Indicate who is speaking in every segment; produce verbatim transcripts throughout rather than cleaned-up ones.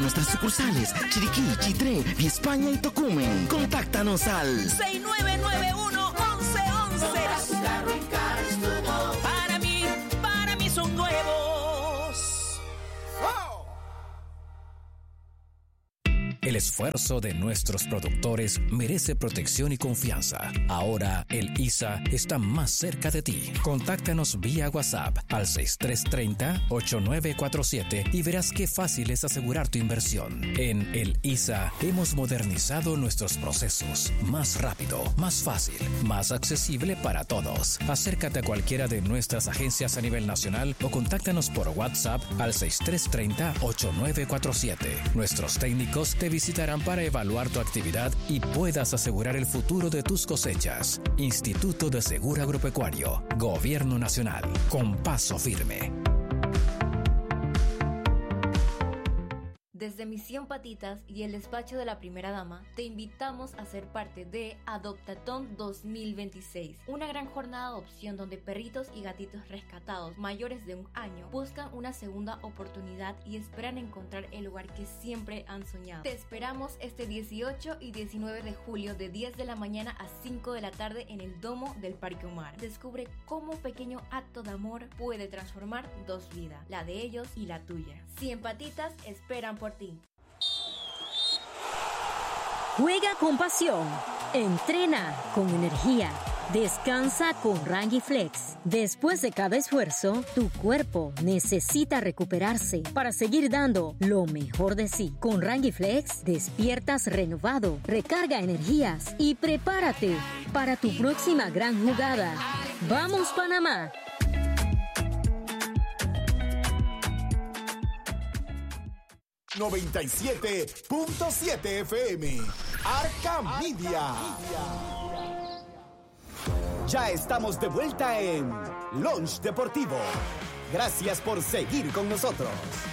Speaker 1: nuestras sucursales Chiriquí, Chitré, Vía España y Tocumen. Contáctanos al
Speaker 2: seis nueve nueve uno, once once. Para mí, para mí son nuevos.
Speaker 3: ¡Wow!
Speaker 4: El esfuerzo de nuestros productores merece protección y confianza. Ahora el I S A está más cerca de ti. Contáctanos vía WhatsApp al seis tres tres cero, ocho nueve cuatro siete y verás qué fácil es asegurar tu inversión. En el I S A hemos modernizado nuestros procesos. Más rápido, más fácil, más accesible para todos. Acércate a cualquiera de nuestras agencias a nivel nacional o contáctanos por WhatsApp al seis tres tres cero, ocho nueve cuatro siete. Nuestros técnicos te visitarán para evaluar tu actividad y puedas asegurar el futuro de tus cosechas. Instituto de Seguro Agropecuario, Gobierno Nacional, con paso firme.
Speaker 5: Desde Misión Patitas y el despacho de la primera dama, te invitamos a ser parte de Adoptatón dos mil veintiséis, una gran jornada de adopción donde perritos y gatitos rescatados mayores de un año buscan una segunda oportunidad y esperan encontrar el lugar que siempre han soñado. Te esperamos este dieciocho y diecinueve de julio de diez de la mañana a cinco de la tarde en el domo del Parque Omar. Descubre cómo un pequeño acto de amor puede transformar dos vidas, la de ellos y la tuya. Cien Patitas esperan por ti.
Speaker 6: Juega con pasión, entrena con energía, descansa con Rangiflex. Después de cada esfuerzo, tu cuerpo necesita recuperarse para seguir dando lo mejor de sí. Con Rangiflex despiertas renovado, recarga energías y prepárate para tu próxima gran jugada. ¡Vamos, Panamá!
Speaker 3: noventa y siete punto siete F M. Arca Media. Ya estamos de vuelta en Lunch Deportivo. Gracias por seguir con nosotros.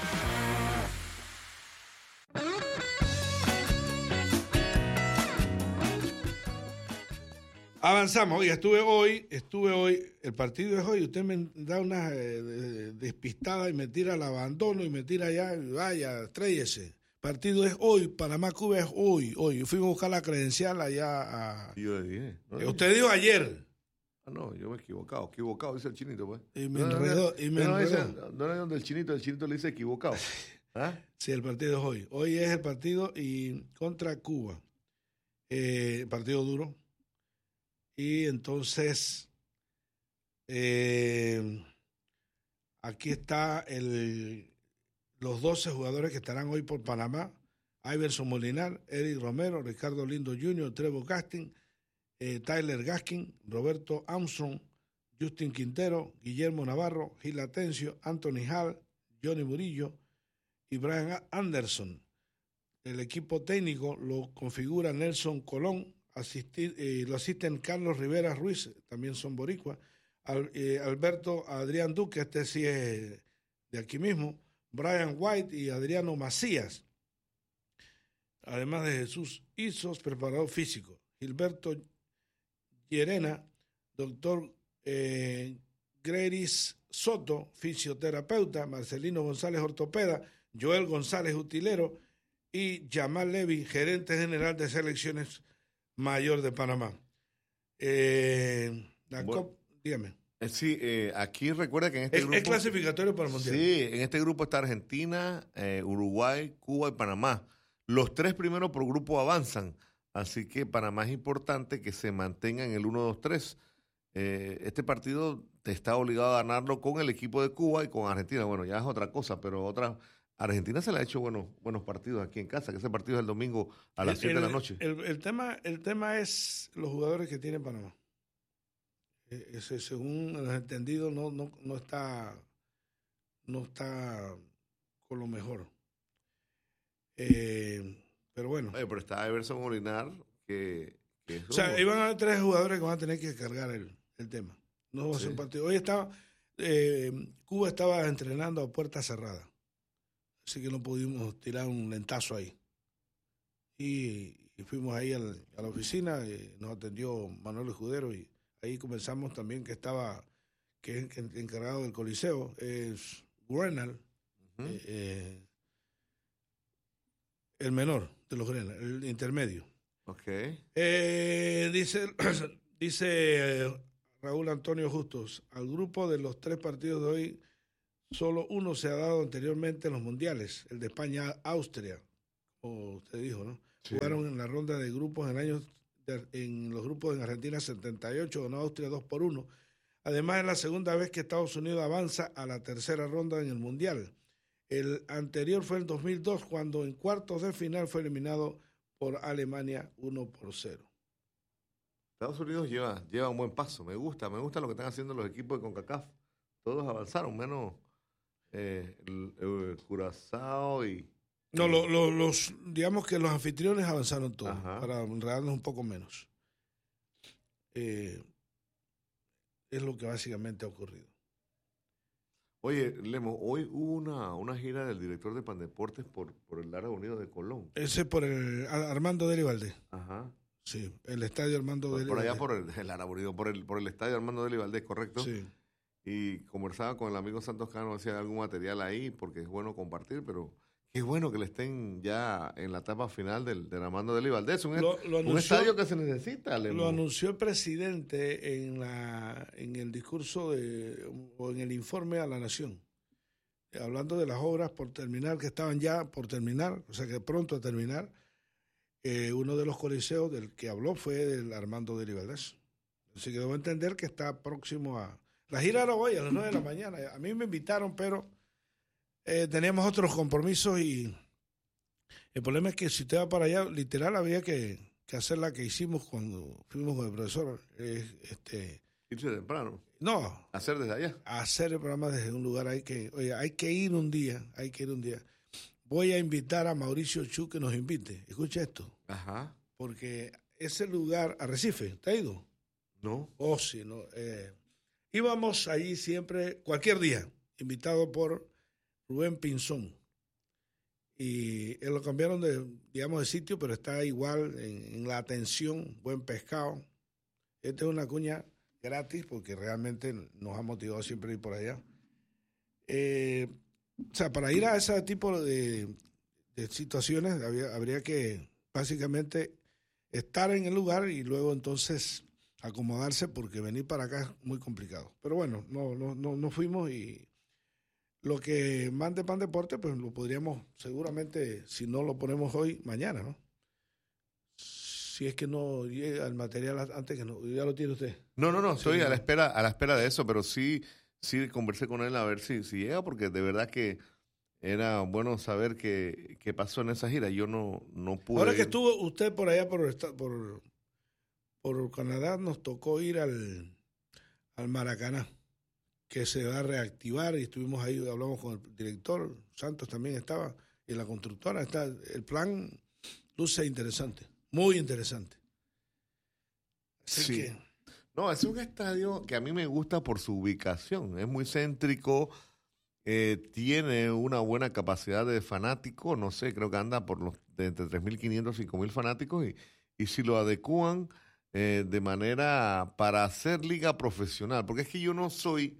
Speaker 7: Avanzamos. Oiga, estuve hoy, estuve hoy, el partido es hoy, usted me da una eh, despistada y me tira al abandono y me tira allá, vaya, estrellese. El partido es hoy, Panamá-Cuba es hoy, hoy. Fuimos a buscar la credencial allá a...
Speaker 8: Yo dije. ¿No?
Speaker 7: Eh, usted dijo ayer.
Speaker 8: Ah, no, yo me he equivocado, equivocado, dice el chinito, pues.
Speaker 7: Y me enredó, y me
Speaker 8: no,
Speaker 7: enredó.
Speaker 8: Dice, no era donde el chinito, el chinito le dice equivocado. ¿Ah?
Speaker 7: Sí, el partido es hoy. Hoy es el partido y contra Cuba. Eh, partido duro. Y entonces, eh, aquí está el, los doce jugadores que estarán hoy por Panamá. Iverson Molinar, Eric Romero, Ricardo Lindo junior, Trevor Gaskin, eh, Tyler Gaskin, Roberto Armstrong, Justin Quintero, Guillermo Navarro, Gil Atencio, Anthony Hall, Johnny Murillo y Brian Anderson. El equipo técnico lo configura Nelson Colón, asistir, eh, lo asisten Carlos Rivera Ruiz, también son boricuas, Al, eh, Alberto Adrián Duque, este sí es de aquí mismo, Brian White y Adriano Macías, además de Jesús Isos, preparador físico, Gilberto Llerena, doctor eh, Greris Soto, fisioterapeuta, Marcelino González, ortopeda, Joel González, utilero, y Yamal Levy, gerente general de selecciones mayor de Panamá. Eh, la
Speaker 8: bueno,
Speaker 7: Cop, dígame.
Speaker 8: Eh, sí, eh, aquí recuerda que en este
Speaker 7: es,
Speaker 8: grupo...
Speaker 7: Es clasificatorio para el Mundial.
Speaker 8: Sí, en este grupo está Argentina, eh, Uruguay, Cuba y Panamá. Los tres primeros por grupo avanzan, así que Panamá es importante que se mantenga en el uno dos tres. Eh, este partido te está obligado a ganarlo con el equipo de Cuba y con Argentina. Bueno, ya es otra cosa, pero otra... Argentina se le ha hecho buenos, buenos partidos aquí en casa, que ese partido es el domingo a las siete de la noche.
Speaker 7: El, el, tema, el tema es los jugadores que tiene Panamá. Ese, según los entendidos, no, no, no está no está con lo mejor. Eh, pero bueno.
Speaker 8: Oye, pero está Everson Molinar, que... que
Speaker 7: o sea, iban a haber tres jugadores que van a tener que cargar el, el tema. No va a ser
Speaker 8: sí.
Speaker 7: un partido. Hoy estaba, eh, Cuba estaba entrenando a puerta cerrada. Así que no pudimos tirar un lentazo ahí. Y, y fuimos ahí al, a la oficina, y nos atendió Manuel Escudero y ahí comenzamos también que estaba, que es encargado del Coliseo, es Guernal, uh-huh. eh, eh, El menor de los Grenas, el intermedio.
Speaker 8: Ok.
Speaker 7: Eh, dice, dice Raúl Antonio Justos, al grupo de los tres partidos de hoy, solo uno se ha dado anteriormente en los mundiales, el de España-Austria, como usted dijo, ¿no? Sí. Jugaron en la ronda de grupos en años de, en los grupos en Argentina setenta y ocho, ganó Austria dos por uno. Además, es la segunda vez que Estados Unidos avanza a la tercera ronda en el mundial. El anterior fue en dos mil dos, cuando en cuartos de final fue eliminado por Alemania uno por cero.
Speaker 8: Estados Unidos lleva, lleva un buen paso. Me gusta, me gusta lo que están haciendo los equipos de CONCACAF. Todos avanzaron, menos eh, el, el Curazao y...
Speaker 7: No, lo, lo, los, digamos que los anfitriones avanzaron todos, Ajá. para enredarnos un poco menos. Eh, es lo que básicamente ha ocurrido.
Speaker 8: Oye, Lemo, hoy hubo una, una gira del director de Pandeportes por, por el Lara Unido de Colón.
Speaker 7: Ese por el Armando Deli Valdés.
Speaker 8: Ajá.
Speaker 7: Sí, el estadio Armando
Speaker 8: por,
Speaker 7: Deli
Speaker 8: Por allá
Speaker 7: Valdés.
Speaker 8: por el, el Lara Unido, por el, por el estadio Armando Deli Valdés, ¿correcto?
Speaker 7: Sí.
Speaker 8: Y conversaba con el amigo Santos Cano, decía algún material ahí, porque es bueno compartir, pero qué bueno que le estén ya en la etapa final del, del Armando Deli Valdés. Un, lo, lo anunció, un estadio que se necesita. Lemo.
Speaker 7: Lo anunció el presidente en, la, en el discurso de, o en el informe a la Nación. Hablando de las obras por terminar, que estaban ya por terminar, o sea que pronto a terminar, eh, uno de los coliseos del que habló fue del Armando Deli Valdés. Así que debo entender que está próximo a... La gira era hoy a las nueve de la mañana. A mí me invitaron, pero eh, teníamos otros compromisos y el problema es que si usted va para allá, literal había que, que hacer la que hicimos cuando fuimos con el profesor. Eh, este,
Speaker 8: Irse temprano.
Speaker 7: No.
Speaker 8: Hacer desde allá.
Speaker 7: Hacer el programa desde un lugar. Hay que, oye, hay que ir un día, hay que ir un día. Voy a invitar a Mauricio Chu que nos invite. Escucha esto.
Speaker 8: Ajá.
Speaker 7: Porque ese lugar, Arrecife, ¿te ha ido?
Speaker 8: No.
Speaker 7: Oh, sí, no. Eh, íbamos allí siempre, cualquier día, invitado por Rubén Pinzón. Y él lo cambiaron de, digamos, de sitio, pero está igual en, en la atención, buen pescado. Esta es una cuña gratis porque realmente nos ha motivado siempre a ir por allá. Eh, o sea, para ir a ese tipo de, de situaciones había, habría que básicamente estar en el lugar y luego entonces acomodarse porque venir para acá es muy complicado. Pero bueno, no, no, no, no fuimos y lo que mande Pan Deporte pues lo podríamos seguramente, si no lo ponemos hoy, mañana, ¿no? Si es que no llega el material antes que no, ya lo tiene usted.
Speaker 8: No, no, no, estoy sí, a la espera, a la espera de eso, pero sí, sí conversé con él a ver si, si llega, porque de verdad que era bueno saber qué, qué pasó en esa gira. Yo no, no pude.
Speaker 7: Ahora que
Speaker 8: ir.
Speaker 7: estuvo usted por allá por, por, por Canadá, nos tocó ir al, al Maracaná, que se va a reactivar, y estuvimos ahí, hablamos con el director, Santos también estaba, y la constructora. Está, el plan luce interesante. Muy interesante. Así
Speaker 8: sí.
Speaker 7: que...
Speaker 8: No, es un estadio que a mí me gusta por su ubicación. Es muy céntrico, eh, tiene una buena capacidad de fanáticos, no sé, creo que anda por los de entre tres mil quinientos y cinco mil fanáticos, y, y si lo adecúan eh, de manera para hacer liga profesional, porque es que yo no soy...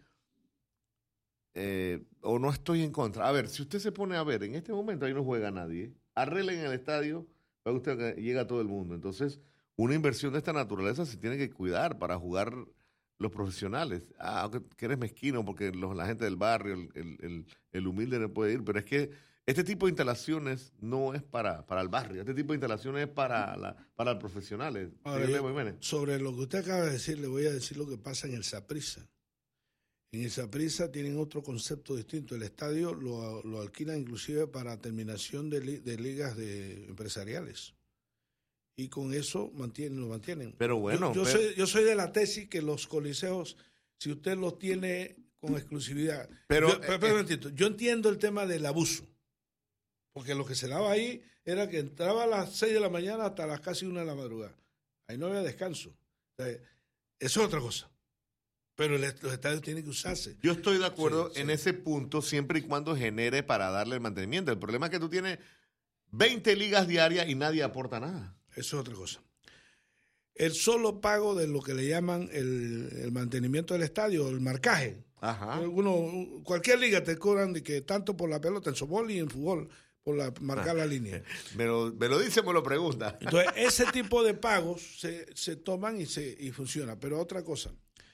Speaker 8: Eh, o no estoy en contra. A ver, si usted se pone a ver, en este momento ahí no juega nadie. Arreglen el estadio, para usted que llega a todo el mundo. Entonces, una inversión de esta naturaleza se tiene que cuidar para jugar los profesionales. Ah, que eres mezquino porque los, la gente del barrio, el, el, el, el humilde no puede ir, pero es que este tipo de instalaciones no es para, para el barrio, este tipo de instalaciones es para, la, para los profesionales.
Speaker 7: Ahora, yo, sobre lo que usted acaba de decir, le voy a decir lo que pasa en el Saprissa. En el Saprissa tienen otro concepto distinto. El estadio lo, lo alquilan inclusive para terminación de, li, de ligas de empresariales. Y con eso mantienen, lo mantienen.
Speaker 8: Pero bueno.
Speaker 7: Yo, yo,
Speaker 8: pero...
Speaker 7: Soy, yo soy de la tesis que los coliseos, si usted los tiene con exclusividad.
Speaker 8: Pero,
Speaker 7: yo, pero, eh, pero, yo entiendo el tema del abuso. Porque lo que se daba ahí era que entraba a las seis de la mañana hasta las casi una de la madrugada. Ahí no había descanso. O sea, eso es otra cosa. Pero el, los estadios tienen que usarse.
Speaker 8: Yo estoy de acuerdo sí, en sí. ese punto, siempre y cuando genere para darle el mantenimiento. El problema es que tú tienes veinte ligas diarias y nadie aporta nada.
Speaker 7: Eso es otra cosa. El solo pago de lo que le llaman el, el mantenimiento del estadio, el marcaje.
Speaker 8: Ajá.
Speaker 7: Uno, cualquier liga te cobran de que tanto por la pelota, en softball y en fútbol, por la, marcar la línea.
Speaker 8: Me lo, me lo dice, me lo pregunta.
Speaker 7: Entonces, ese tipo de pagos se, se toman y, se, y funciona. Pero otra cosa,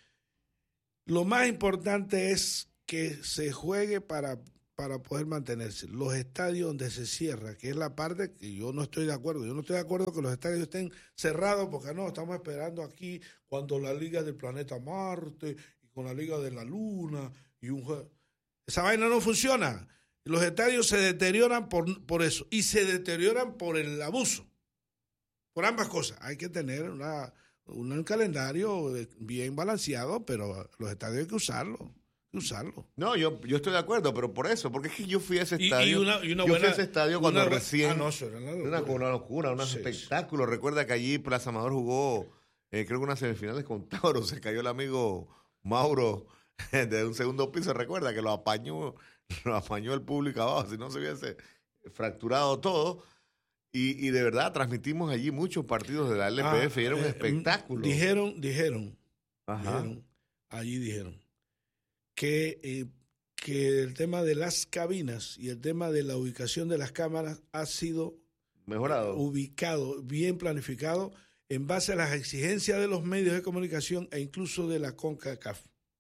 Speaker 7: lo más importante es que se juegue para, para poder mantenerse. Los estadios donde se cierra, que es la parte que yo no estoy de acuerdo. Yo no estoy de acuerdo que los estadios estén cerrados porque no, estamos esperando aquí cuando la Liga del Planeta Marte y con la Liga de la Luna y un juego. Esa vaina no funciona. Los estadios se deterioran por, por eso y se deterioran por el abuso. Por ambas cosas. Hay que tener una, un calendario bien balanceado, pero los estadios hay que usarlo. Hay que usarlo.
Speaker 8: No, yo, yo estoy de acuerdo, pero por eso, porque es que yo fui a ese
Speaker 7: Y-
Speaker 8: estadio.
Speaker 7: y una- y una
Speaker 8: yo
Speaker 7: buena-
Speaker 8: fui a ese estadio cuando
Speaker 7: una-
Speaker 8: recién.
Speaker 7: ah, no, eso era una
Speaker 8: Una,
Speaker 7: locura.
Speaker 8: una locura, un
Speaker 7: Sí,
Speaker 8: espectáculo. Recuerda que allí Plaza Amador jugó, eh, creo que unas semifinales con Tauro. Se cayó el amigo Mauro de un segundo piso. Recuerda que lo apañó, lo apañó el público abajo, si no se hubiese fracturado todo. Y, y de verdad transmitimos allí muchos partidos de la L P F
Speaker 7: Ah,
Speaker 8: y era un
Speaker 7: eh,
Speaker 8: espectáculo.
Speaker 7: Dijeron, dijeron,
Speaker 8: Ajá.
Speaker 7: dijeron, allí dijeron, que, eh, que el tema de las cabinas y el tema de la ubicación de las cámaras ha sido
Speaker 8: Mejorado.
Speaker 7: ubicado, bien planificado, en base a las exigencias de los medios de comunicación e incluso de la CONCACAF.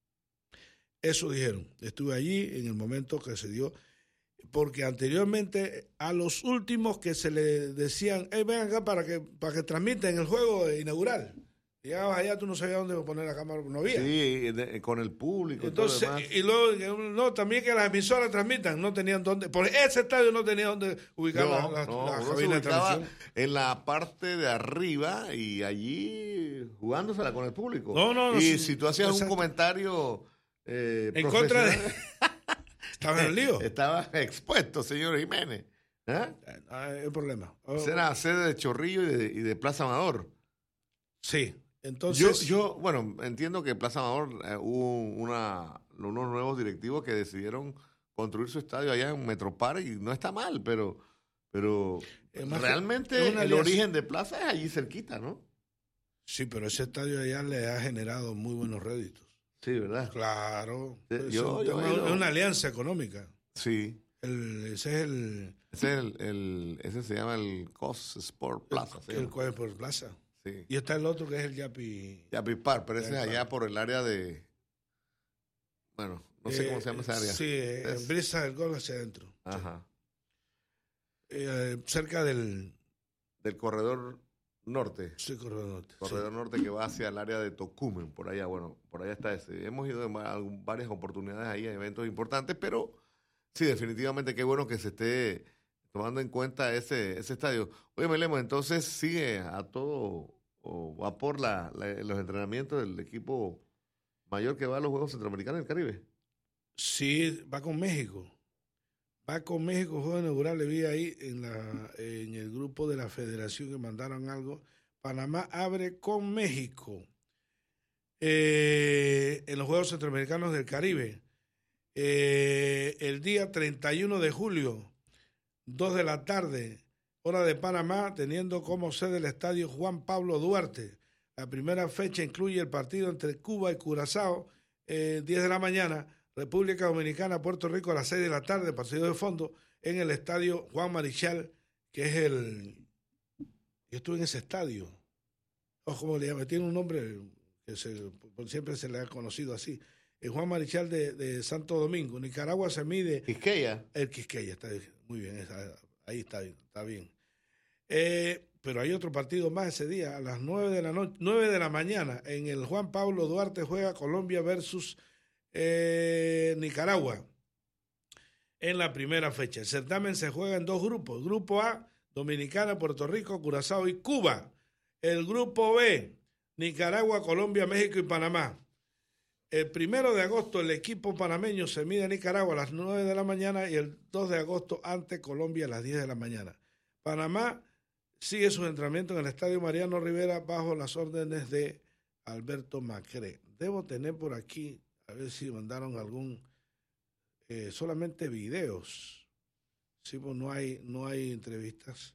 Speaker 7: Eso dijeron. Estuve allí en el momento que se dio, porque anteriormente a los últimos que se le decían, hey, ven acá para que, para que transmiten el juego inaugural. Llegabas allá, tú no sabías dónde poner la cámara, no había.
Speaker 8: Sí, de- con el público.
Speaker 7: Entonces,
Speaker 8: y todo lo demás.
Speaker 7: y luego, no, también que las emisoras transmitan, no tenían dónde, por ese estadio no tenía dónde ubicar
Speaker 8: No,
Speaker 7: la, la,
Speaker 8: no,
Speaker 7: la
Speaker 8: uno se
Speaker 7: cabina de
Speaker 8: ubicaba
Speaker 7: transmisión.
Speaker 8: en la parte de arriba y allí jugándosela con el público.
Speaker 7: No, no, no,
Speaker 8: y
Speaker 7: sí,
Speaker 8: si tú hacías
Speaker 7: exacto.
Speaker 8: un comentario eh,
Speaker 7: En contra de...
Speaker 8: profesional,
Speaker 7: Estaba en el lío.
Speaker 8: estaba expuesto, señor Jiménez. ¿Ah?
Speaker 7: Ah, el problema. Oh,
Speaker 8: Esa era sede de Chorrillo y de, y de Plaza Amador.
Speaker 7: sí,
Speaker 8: Yo,
Speaker 7: entonces...
Speaker 8: yo, bueno, entiendo que Plaza Amador eh, hubo una, unos nuevos directivos que decidieron construir su estadio allá en Metropar y no está mal, pero, pero
Speaker 7: Es más que-
Speaker 8: realmente
Speaker 7: es una
Speaker 8: el
Speaker 7: alianza.
Speaker 8: origen de Plaza es allí cerquita, ¿no?
Speaker 7: Sí, pero ese estadio allá le ha generado muy buenos réditos.
Speaker 8: Sí, ¿verdad?
Speaker 7: Claro.
Speaker 8: Sí,
Speaker 7: Es
Speaker 8: yo-
Speaker 7: un
Speaker 8: yo
Speaker 7: tema-
Speaker 8: he ido.
Speaker 7: es una alianza económica.
Speaker 8: Sí.
Speaker 7: El, ese es el...
Speaker 8: Ese, es el, el- ese se llama el Cos Sport Plaza. se
Speaker 7: el,
Speaker 8: llama.
Speaker 7: cual por plaza.
Speaker 8: Sí.
Speaker 7: Y está el otro que es el Yapi...
Speaker 8: Yapi Park, pero ese es
Speaker 7: Yapi
Speaker 8: allá
Speaker 7: Park.
Speaker 8: por el área de... Bueno, no sé
Speaker 7: eh,
Speaker 8: cómo se llama esa área.
Speaker 7: Sí, eh,
Speaker 8: Es-
Speaker 7: en Brisa del Gol hacia adentro.
Speaker 8: Ajá.
Speaker 7: Eh, cerca del...
Speaker 8: Del corredor norte.
Speaker 7: Sí, Corredor Norte. sí.
Speaker 8: Corredor norte que va hacia el área de Tocumen, por allá, bueno, por allá está ese. Hemos ido en va- algún- varias oportunidades ahí, a eventos importantes, pero sí, definitivamente qué bueno que se esté tomando en cuenta ese, ese estadio. Oye, Melemo, entonces sigue a todo o vapor la, la- los entrenamientos del equipo mayor que va a los Juegos Centroamericanos del Caribe.
Speaker 7: Sí, va con México. Va con México, juego inaugural, le vi ahí en, la, en el grupo de la federación que mandaron algo. Panamá abre con México eh, en los Juegos Centroamericanos del Caribe. Eh, el día treinta y uno de julio, dos de la tarde, hora de Panamá, teniendo como sede el estadio Juan Pablo Duarte. La primera fecha incluye el partido entre Cuba y Curazao, eh, diez de la mañana, República Dominicana, Puerto Rico a las seis de la tarde, partido de fondo, en el estadio Juan Marichal, que es el... Yo estuve en ese estadio. O como le llaman, tiene un nombre que se, por siempre se le ha conocido así. El Juan Marichal de, de Santo Domingo. Nicaragua se mide...
Speaker 8: Quisqueya.
Speaker 7: El Quisqueya, está muy bien, está- ahí está, está bien. Eh, pero hay otro partido más ese día, a las nueve de la noche, nueve de la mañana, en el Juan Pablo Duarte juega Colombia versus eh, Nicaragua en la primera fecha. El certamen se juega en dos grupos. Grupo A, Dominicana, Puerto Rico, Curazao y Cuba. El grupo B, Nicaragua, Colombia, México y Panamá. El primero de agosto el equipo panameño se mide a Nicaragua a las nueve de la mañana y el dos de agosto ante Colombia a las diez de la mañana. Panamá sigue sus entrenamientos en el Estadio Mariano Rivera bajo las órdenes de Alberto Macré. Debo tener por aquí, a ver si mandaron algún, eh, solamente videos. Sí, pues no hay, no hay entrevistas.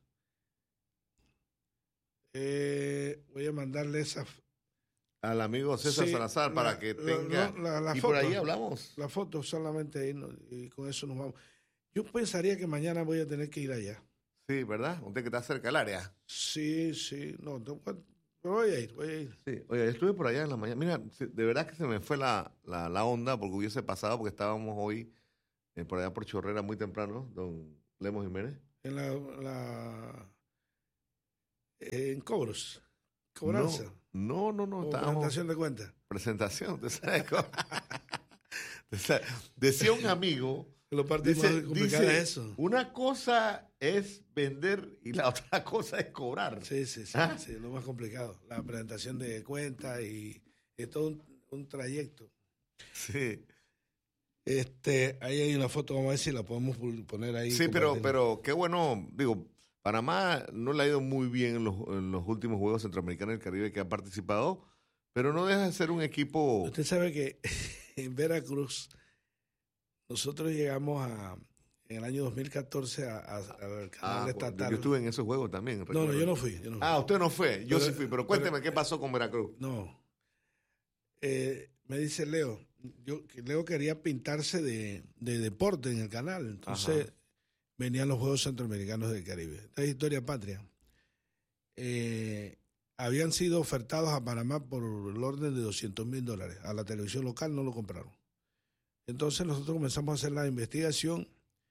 Speaker 7: Eh, voy a mandarle esa...
Speaker 8: Al amigo César
Speaker 7: Sí,
Speaker 8: Salazar para
Speaker 7: la-
Speaker 8: que
Speaker 7: la-
Speaker 8: tenga...
Speaker 7: no, la- la
Speaker 8: y por
Speaker 7: foto.
Speaker 8: ahí hablamos.
Speaker 7: La foto solamente ahí, ¿no? Y con eso nos vamos. Yo pensaría que mañana voy a tener que ir allá.
Speaker 8: Sí, ¿verdad? Usted que está cerca del área.
Speaker 7: Sí, sí, no, no, pero voy a ir, voy a ir.
Speaker 8: Sí, oye, estuve por allá en la mañana. Mira, de verdad que se me fue la, la, la onda porque hubiese pasado, porque estábamos hoy eh, por allá por Chorrera muy temprano, don Lemos Jiménez.
Speaker 7: En la, la eh, en cobros, cobranza.
Speaker 8: No, no, no, no.
Speaker 7: O
Speaker 8: Estábamos,
Speaker 7: presentación de cuentas.
Speaker 8: presentación, ¿te sabes cómo? ¿Te sabes? Decía un amigo,
Speaker 7: Lo parte
Speaker 8: dice,
Speaker 7: más complicado
Speaker 8: dice,
Speaker 7: es eso.
Speaker 8: una cosa es vender y la otra cosa es cobrar.
Speaker 7: Sí, sí, sí,
Speaker 8: ¿Ah?
Speaker 7: sí, lo más complicado. La presentación de cuentas y es todo un, un trayecto.
Speaker 8: Sí.
Speaker 7: Este, ahí hay una foto, vamos a ver si la podemos poner ahí.
Speaker 8: Sí, pero,
Speaker 7: compartirla.
Speaker 8: pero qué bueno, digo, Panamá no le ha ido muy bien en los, en los últimos Juegos Centroamericanos del Caribe que ha participado, pero no deja de ser un equipo...
Speaker 7: Usted sabe que en Veracruz nosotros llegamos a en el año dos mil catorce a, a, al canal
Speaker 8: Ah,
Speaker 7: estatal.
Speaker 8: yo estuve en esos juegos también.
Speaker 7: No,
Speaker 8: recuerdo.
Speaker 7: no, yo no fui. Yo no fui.
Speaker 8: Ah, usted no fue, yo
Speaker 7: Pero-
Speaker 8: sí fui, pero cuénteme
Speaker 7: pero-
Speaker 8: qué pasó con Veracruz.
Speaker 7: No. Eh, me dice Leo, yo, que Leo quería pintarse de, de deporte en el canal, entonces
Speaker 8: Ajá.
Speaker 7: venían los Juegos Centroamericanos del Caribe. Esta es historia patria. Eh, habían sido ofertados a Panamá por el orden de doscientos mil dólares. A la televisión local no lo compraron. Entonces nosotros comenzamos a hacer la investigación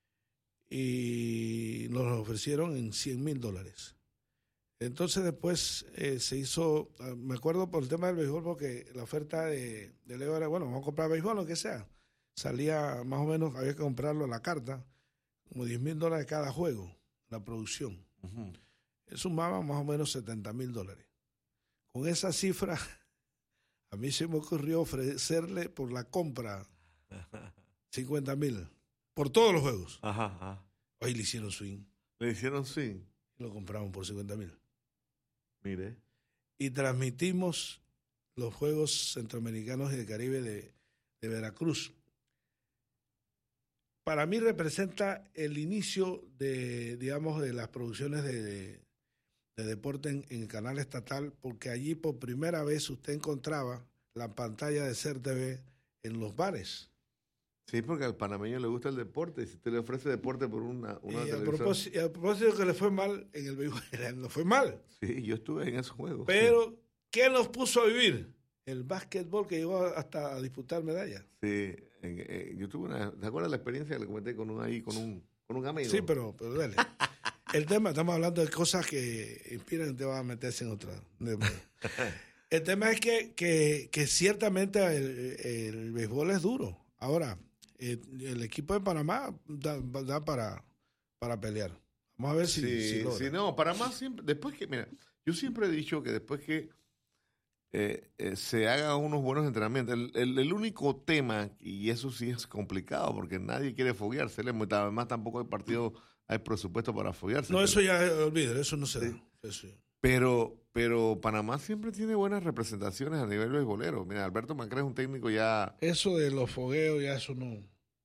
Speaker 7: y nos lo ofrecieron en cien mil dólares. Entonces después eh, se hizo, ah, me acuerdo por el tema del béisbol, porque la oferta de, de Leo era, bueno, vamos a comprar béisbol, lo que sea. Salía más o menos, había que comprarlo a la carta, como diez mil dólares cada juego, la producción.
Speaker 8: Ujú.
Speaker 7: Sumaba más o menos setenta mil dólares. Con esa cifra, a mí se me ocurrió ofrecerle por la compra cincuenta mil, por todos los juegos.
Speaker 8: Ajá, ajá.
Speaker 7: Hoy le hicieron swing,
Speaker 8: Le hicieron sí,
Speaker 7: y lo compramos por cincuenta mil.
Speaker 8: mire.
Speaker 7: Y transmitimos los Juegos Centroamericanos y del Caribe de, de Veracruz. Para mí representa el inicio de, digamos, de las producciones de, de, de deporte en, en el canal estatal, porque allí por primera vez usted encontraba la pantalla de C E R T V en los bares.
Speaker 8: Sí, porque al panameño le gusta el deporte y si usted le ofrece deporte por una, una
Speaker 7: Y a
Speaker 8: televisión-
Speaker 7: propósito, y a propósito que le fue mal en el béisbol, no fue mal.
Speaker 8: Sí, yo estuve en esos juegos.
Speaker 7: Pero, ¿qué nos puso a vivir? El básquetbol, que llegó hasta a disputar medallas.
Speaker 8: Sí, en- en- yo tuve una... ¿Te acuerdas la experiencia que le comenté con un ahí, con un, con un amigo?
Speaker 7: Sí, pero, pero dale. El tema, estamos hablando de cosas que inspiran, te vas a meterse en otra. El tema es que, que, que ciertamente el, el béisbol es duro. Ahora, el, el equipo de Panamá da, da para, para pelear. Vamos a ver si,
Speaker 8: Sí,
Speaker 7: si logra.
Speaker 8: sí, no, Panamá siempre... Después que, mira, yo siempre he dicho que después que eh, eh, se hagan unos buenos entrenamientos, el, el, el único tema, y eso sí es complicado, porque nadie quiere foguearse, además tampoco hay partido, hay presupuesto para foguearse.
Speaker 7: No,
Speaker 8: pero-
Speaker 7: eso ya, olvídalo, eso no se da.
Speaker 8: Sí.
Speaker 7: Eso.
Speaker 8: Pero, pero Panamá siempre tiene buenas representaciones a nivel beisbolero. Mira, Alberto Macré es un técnico ya...
Speaker 7: Eso de los fogueos, ya eso no.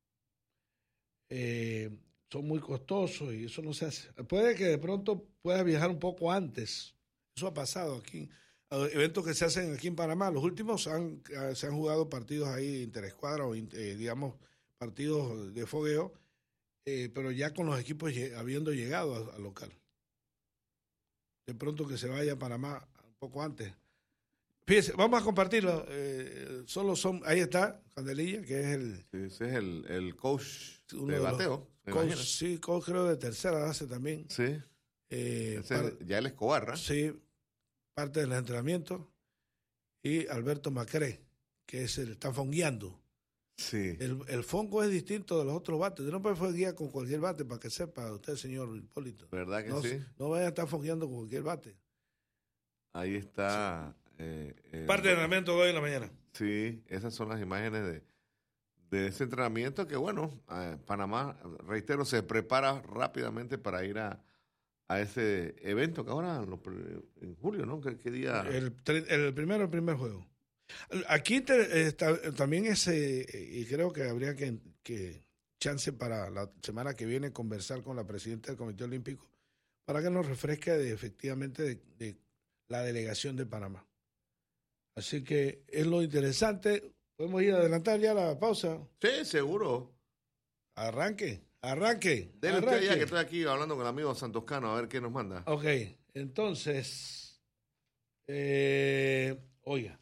Speaker 7: Eh, son muy costosos y eso no se hace. Puede que de pronto puedas viajar un poco antes. Eso ha pasado aquí. Eh, Eventos que se hacen aquí en Panamá. Los últimos han, eh, se han jugado partidos ahí interescuadra o, eh, digamos, partidos de fogueo, eh, pero ya con los equipos lle- habiendo llegado a- al local. De pronto que se vaya a Panamá un poco antes. Fíjense, vamos a compartirlo. Eh, solo son, ahí está, Candelilla, que es el
Speaker 8: Ese es el, el coach
Speaker 7: uno
Speaker 8: de
Speaker 7: de los
Speaker 8: bateo. me
Speaker 7: coach,
Speaker 8: imagino.
Speaker 7: sí, coach creo de tercera base también.
Speaker 8: Sí,
Speaker 7: Eh,
Speaker 8: ese es
Speaker 7: par-
Speaker 8: ya el Escobar, ¿ah?
Speaker 7: sí, parte del entrenamiento. Y Alberto Macré, que es el, está fongueando.
Speaker 8: Sí.
Speaker 7: El, el fongo es distinto de los otros bates. Usted no puede fonguear con cualquier bate, para que sepa usted, señor Hipólito.
Speaker 8: ¿Verdad que
Speaker 7: No,
Speaker 8: sí?
Speaker 7: no vaya a estar fongueando con cualquier bate.
Speaker 8: Ahí está. eh, eh,
Speaker 7: Parte del entrenamiento de hoy en la mañana.
Speaker 8: Sí, esas son las imágenes de, de ese entrenamiento que, bueno, eh, Panamá, reitero, se prepara rápidamente para ir a, a ese evento que ahora en, los pr- en julio, ¿no? ¿Qué, qué día?
Speaker 7: El, tre- el primero, el primer juego. Aquí te- está, también ese, y creo que habría que, que chance para la semana que viene conversar con la presidenta del Comité Olímpico para que nos refresque de, efectivamente de, de la delegación de Panamá. Así que es lo interesante. Podemos ir a adelantar ya la pausa.
Speaker 8: Sí, seguro.
Speaker 7: Arranque. Arranque.
Speaker 8: Dele usted
Speaker 7: arranque.
Speaker 8: ya que estoy aquí hablando con el amigo Santoscano, a ver qué nos manda.
Speaker 7: Ok, entonces, eh, oiga,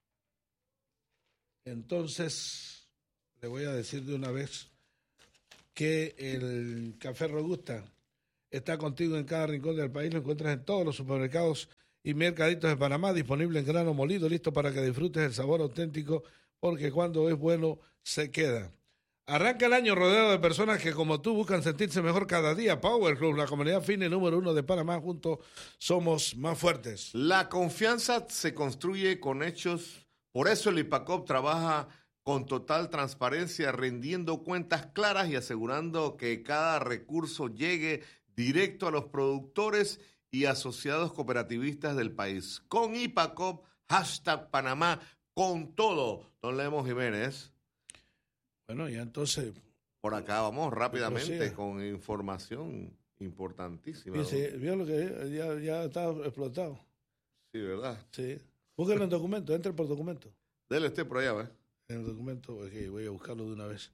Speaker 7: entonces le voy a decir de una vez que el Café Robusta está contigo en cada rincón del país. Lo encuentras en todos los supermercados y mercaditos de Panamá, disponible en grano molido, listo para que disfrutes el sabor auténtico, porque cuando es bueno, se queda. Arranca el año rodeado de personas que, como tú, buscan sentirse mejor cada día. Power Club, la comunidad fitness número uno de Panamá, juntos somos más fuertes.
Speaker 8: La confianza se construye con hechos, por eso el IPACOP trabaja con total transparencia, rindiendo cuentas claras y asegurando que cada recurso llegue directo a los productores y asociados cooperativistas del país. Con IPACOP, hashtag Panamá, con todo. Don Lemos Jiménez.
Speaker 7: Bueno, ya entonces...
Speaker 8: Por acá vamos rápidamente
Speaker 7: prosiga.
Speaker 8: con información importantísima.
Speaker 7: Dice, ¿vio lo que ya, ya está explotado?
Speaker 8: Sí, ¿verdad?
Speaker 7: Sí. Búsquenlo en documento, entre por documento.
Speaker 8: Dele usted por allá, ¿ves?
Speaker 7: En el documento, okay, voy a buscarlo de una vez.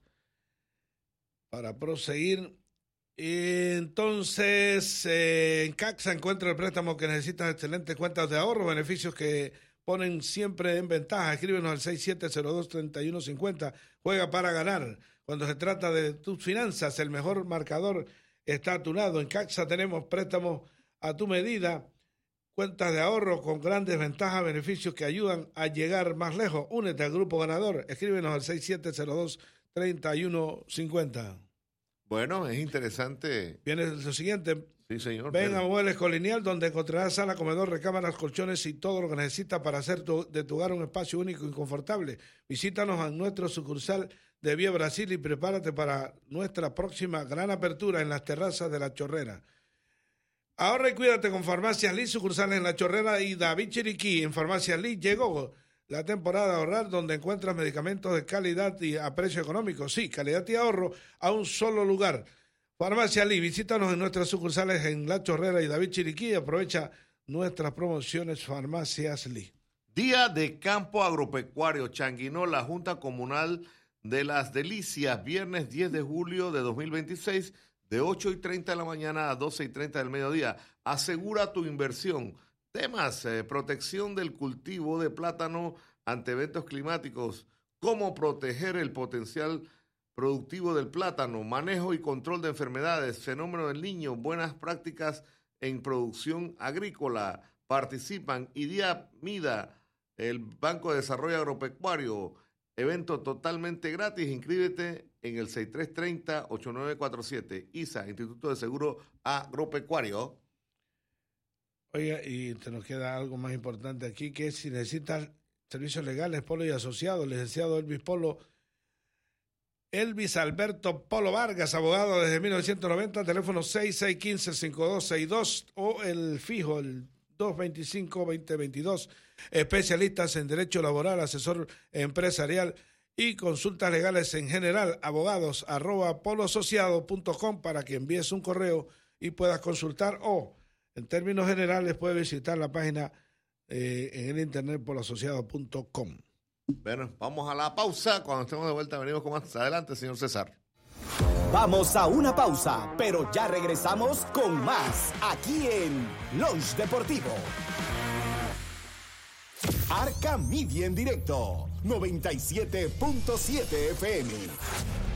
Speaker 7: Para proseguir... Entonces, eh, en C A C se encuentra el préstamo que necesitas, excelentes cuentas de ahorro, beneficios que ponen siempre en ventaja. Escríbenos al seis siete cero dos, tres uno cinco cero. Juega para ganar. Cuando se trata de tus finanzas, el mejor marcador está a tu lado. En CAXA tenemos préstamos a tu medida, cuentas de ahorro con grandes ventajas, beneficios que ayudan a llegar más lejos. Únete al grupo ganador. Escríbenos al seis siete cero dos, tres uno cinco cero.
Speaker 8: Bueno, es interesante.
Speaker 7: Viene lo siguiente.
Speaker 8: Sí, señor.
Speaker 7: Ven
Speaker 8: pero...
Speaker 7: a Muebles Colonial, donde encontrarás sala, comedor, recámaras, colchones y todo lo que necesitas para hacer tu, de tu hogar un espacio único y confortable. Visítanos en nuestro sucursal de Vía Brasil y prepárate para nuestra próxima gran apertura en las terrazas de La Chorrera. Ahorra y cuídate con Farmacias Lee, sucursales en La Chorrera y David Chiriquí. En Farmacias Lee llegó la temporada de ahorrar, donde encuentras medicamentos de calidad y a precio económico. Sí, calidad y ahorro a un solo lugar. Farmacia Lee, visítanos en nuestras sucursales en La Chorrera y David Chiriquí y aprovecha nuestras promociones Farmacias Lee.
Speaker 8: Día de Campo Agropecuario Changuinó, la Junta Comunal de las Delicias, viernes diez de julio de dos mil veintiséis, de ocho y treinta de la mañana a doce y treinta del mediodía. Asegura tu inversión. Temas, eh, protección del cultivo de plátano ante eventos climáticos, cómo proteger el potencial productivo del plátano, manejo y control de enfermedades, fenómeno del niño, buenas prácticas en producción agrícola. Participan IDIA Mida, el Banco de Desarrollo Agropecuario, evento totalmente gratis. Inscríbete en el seis tres tres cero, ocho nueve cuatro siete. I S A, Instituto de Seguro Agropecuario.
Speaker 7: Oiga, y te nos queda algo más importante aquí, que es si necesitas servicios legales, Polo y Asociados, licenciado Elvis Polo, Elvis Alberto Polo Vargas, abogado desde mil novecientos noventa, teléfono seis seis uno cinco, cinco dos seis dos o el fijo, el dos veinticinco, veinte veintidós, especialistas en derecho laboral, asesor empresarial y consultas legales en general, abogados arroba poloasociado punto com para que envíes un correo y puedas consultar o, en términos generales, puedes visitar la página eh, en el internet poloasociado punto com.
Speaker 8: Bueno, vamos a la pausa. Cuando estemos de vuelta venimos con más. Adelante, señor César.
Speaker 3: Vamos a una pausa, pero ya regresamos con más aquí en Lunch Deportivo. Arca Media en directo, noventa y siete punto siete F M.